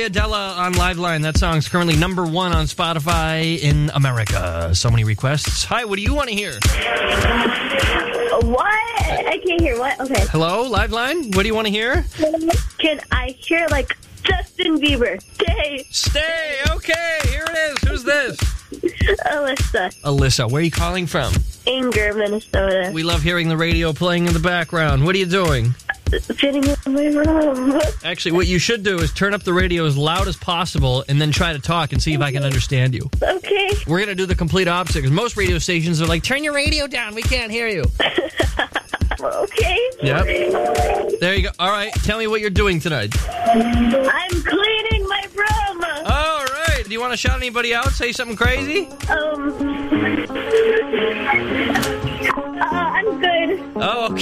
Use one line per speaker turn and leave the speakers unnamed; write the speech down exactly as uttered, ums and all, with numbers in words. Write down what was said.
Adela on Liveline. That song's currently number one on Spotify in America. So many requests. Hi, what do you want to hear?
What? I can't hear. What? Okay.
Hello, Liveline? What do you want to hear?
Can I hear, like, Justin Bieber? Stay.
Stay. Okay, here it is. Who's this?
Alyssa.
Alyssa, where are you calling from?
Anger, Minnesota.
We love hearing the radio playing in the background. What are you doing?
Sitting in my room.
Actually, what you should do is turn up the radio as loud as possible and then try to talk and see if I can understand you.
Okay.
We're going to do the complete opposite because most radio stations are like, turn your radio down. We can't hear you.
Okay.
Yep. There you go. All right. Tell me what you're doing tonight.
I'm cleaning my room.
All right. Do you want to shout anybody out? Say something crazy?
Um. Uh, I'm good.
Oh, okay.